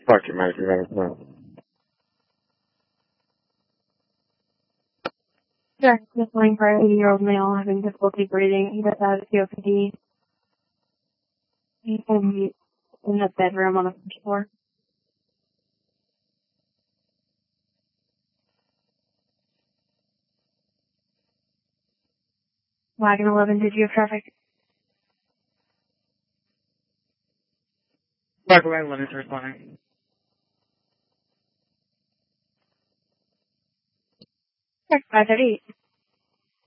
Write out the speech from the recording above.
Fuck it, Mike. You let us know. Sure. Just calling for an 80-year-old male having difficulty breathing. He does have COPD. He's going to be in the bedroom on the first floor. Wagon 11, did you have traffic? Wagon 11 is responding. Sure. 538.